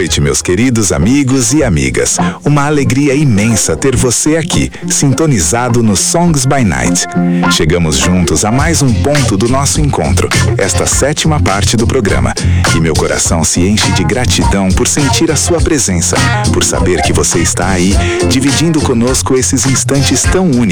noite, meus queridos amigos e amigas. Uma alegria imensa ter você aqui, sintonizado no Songs by Night. Chegamos juntos a mais um ponto do nosso encontro, esta 7ª parte do programa. E meu coração se enche de gratidão por sentir a sua presença, por saber que você está aí, dividindo conosco esses instantes tão únicos